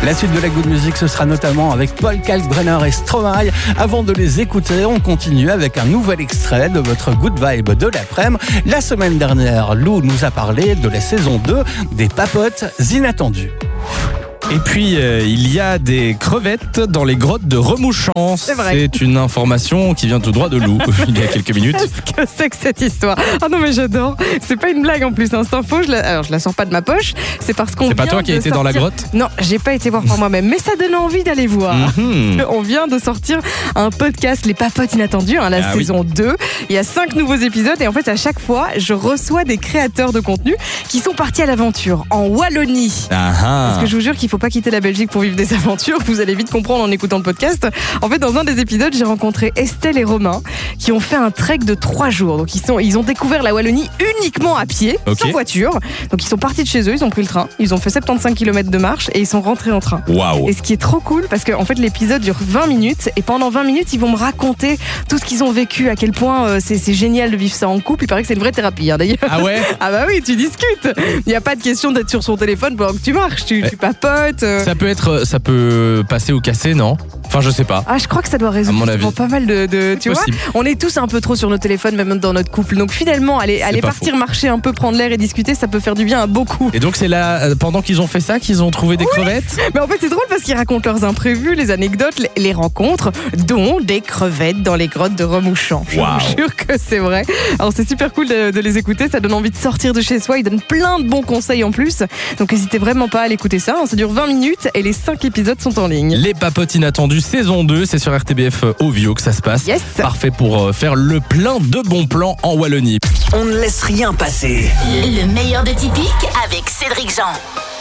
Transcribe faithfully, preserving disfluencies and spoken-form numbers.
La suite de la Good Music, ce sera notamment avec Paul Kalkbrenner et Stromae. Avant de les écouter, on continue avec un nouvel extrait de votre Good Vibe de l'après-midi. La semaine dernière, Lou nous a parlé de la saison deux des Papotes inattendues. Et puis, euh, il y a des crevettes dans les grottes de Remouchance. C'est vrai. C'est une information qui vient tout droit de Lou, il y a quelques minutes. Qu'est-ce que c'est que cette histoire? Ah non mais j'adore. C'est pas une blague en plus, hein. Cette info, je la... alors je la sors pas de ma poche. C'est parce qu'on C'est pas vient toi qui as de été dans la sortir- grotte? Non, j'ai pas été voir par moi-même, mais ça donne envie d'aller voir. Mhm. On vient de sortir un podcast, Les Papotes Inattendues, hein, la Ah saison deux. Il y a cinq nouveaux épisodes et en fait à chaque fois, je reçois des créateurs de contenu qui sont partis à l'aventure en Wallonie. Ah ah. Parce que je vous jure qu'il faut pas quitter la Belgique pour vivre des aventures. Vous allez vite comprendre en écoutant le podcast. En fait, dans un des épisodes, j'ai rencontré Estelle et Romain qui ont fait un trek de trois jours. Donc, ils, sont, ils ont découvert la Wallonie uniquement à pied, Ok. sans voiture. Donc, ils sont partis de chez eux, ils ont pris le train. Ils ont fait soixante-quinze kilomètres de marche et ils sont rentrés en train. Waouh. Et ce qui est trop cool, parce que en fait, l'épisode dure vingt minutes et pendant vingt minutes, ils vont me raconter tout ce qu'ils ont vécu, à quel point euh, c'est, c'est génial de vivre ça en couple. Il paraît que c'est une vraie thérapie, hein, d'ailleurs. Ah ouais? Ah bah oui, tu discutes. Il n'y a pas de question d'être sur son téléphone pendant que tu marches. Tu, tu papotes. euh. Ça peut être, ça peut passer ou casser, non? Enfin, je sais pas. Ah, je crois que ça doit À résoudre mon avis. pas mal de, de tu vois. Possible. On est tous un peu trop sur nos téléphones, même dans notre couple. Donc finalement, aller, aller pas partir marcher un peu, prendre l'air et discuter, ça peut faire du bien à beaucoup. Et donc, c'est là, euh, pendant qu'ils ont fait ça, qu'ils ont trouvé des crevettes? Mais en fait, c'est drôle parce qu'ils racontent leurs imprévus, les anecdotes, les, les rencontres, dont des crevettes dans les grottes de Remouchance. Je Waouh. vous jure que c'est vrai. Alors c'est super cool de, de les écouter, ça donne envie de sortir de chez soi. Ils donnent plein de bons conseils en plus. Donc n'hésitez vraiment pas à l'écouter ça. Ça dure vingt minutes et les cinq épisodes sont en ligne. Les Papotes Inattendues, saison deux, c'est sur R T B F Ovio que ça se passe. Yes. Parfait pour euh, faire le plein de bons plans en Wallonie. On ne laisse rien passer. Le meilleur de Typique avec Cédric Jean.